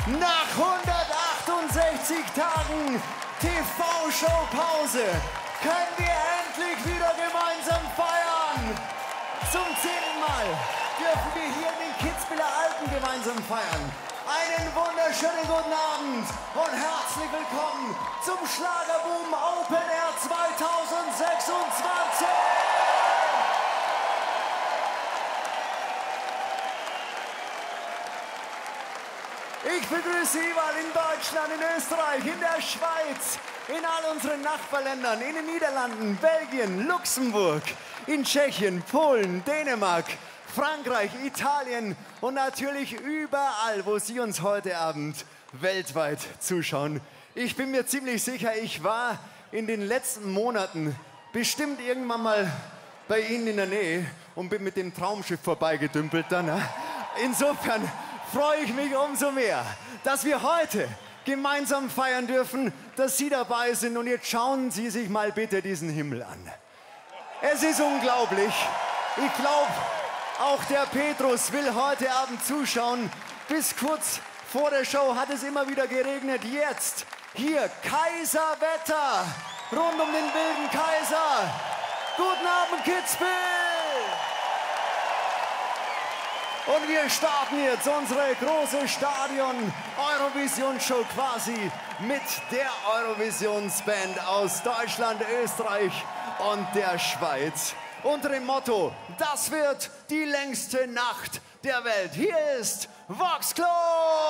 Nach 168 Tagen TV-Show-Pause können wir endlich wieder gemeinsam feiern. Zum 10. Mal dürfen wir hier in den Kitzbüheler Alpen gemeinsam feiern. Einen wunderschönen guten Abend und herzlich willkommen zum Schlagerboom Open Air 2026. Ich begrüße Sie überall in Deutschland, in Österreich, in der Schweiz, in all unseren Nachbarländern, in den Niederlanden, Belgien, Luxemburg, in Tschechien, Polen, Dänemark, Frankreich, Italien und natürlich überall, wo Sie uns heute Abend weltweit zuschauen. Ich bin mir ziemlich sicher, ich war in den letzten Monaten bestimmt irgendwann mal bei Ihnen in der Nähe und bin mit dem Traumschiff vorbeigedümpelt dann. Insofern freue ich mich umso mehr, dass wir heute gemeinsam feiern dürfen, dass Sie dabei sind. Und jetzt schauen Sie sich mal bitte diesen Himmel an. Es ist unglaublich. Ich glaube, auch der Petrus will heute Abend zuschauen. Bis kurz vor der Show hat es immer wieder geregnet. Jetzt hier Kaiserwetter rund um den wilden Kaiser. Guten Abend, Kitzbühel! Und wir starten jetzt unsere große Stadion-Eurovision-Show quasi mit der Eurovisionsband aus Deutschland, Österreich und der Schweiz. Unter dem Motto, das wird die längste Nacht der Welt. Hier ist Vox Club!